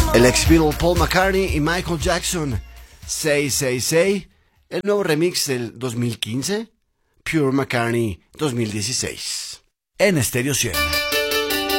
El ex Beatle Paul McCartney y Michael Jackson, 666, el nuevo remix del 2015, Pure McCartney 2016, en Stereo 100.